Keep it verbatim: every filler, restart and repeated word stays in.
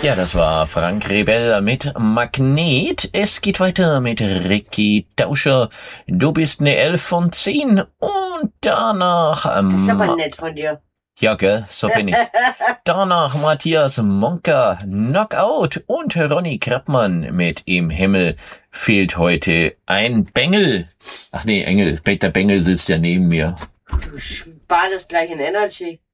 Ja, das war Frank Rebell mit Magnet. Es geht weiter mit Ricky Tauscher. Du bist eine elf von zehn und danach... Ähm, Das ist aber nett von dir. Ja, gell, so bin ich. Danach Matthias Monka, Knockout und Ronny Krappmann mit Im Himmel fehlt heute ein Bengel. Ach nee, Engel. Peter Bengel sitzt ja neben mir. Du badest gleich in Energy.